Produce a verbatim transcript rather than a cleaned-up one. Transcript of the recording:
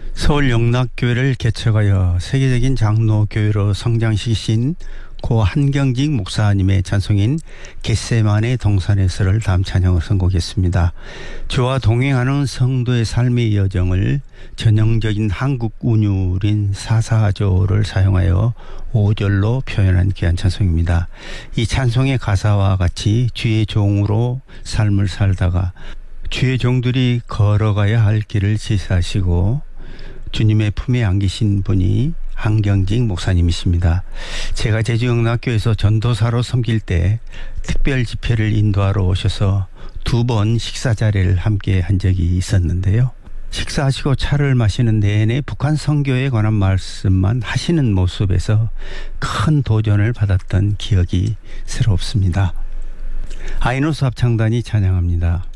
서울 영락교회를 개척하여 세계적인 장로교회로 성장시키신 고 한경직 목사님의 찬송인 겟세마네 동산에서를 다음 찬양을 선곡했습니다. 주와 동행하는 성도의 삶의 여정을 전형적인 한국 운율인 사사조를 사용하여 오 절로 표현한 귀한 찬송입니다. 이 찬송의 가사와 같이 주의 종으로 삶을 살다가 주의 종들이 걸어가야 할 길을 지시하시고 주님의 품에 안기신 분이 한경직 목사님이십니다. 제가 제주영락교에서 전도사로 섬길 때 특별 집회를 인도하러 오셔서 두 번 식사 자리를 함께 한 적이 있었는데요. 식사하시고 차를 마시는 내내 북한 선교에 관한 말씀만 하시는 모습에서 큰 도전을 받았던 기억이 새롭습니다. 아이노스 합창단이 찬양합니다.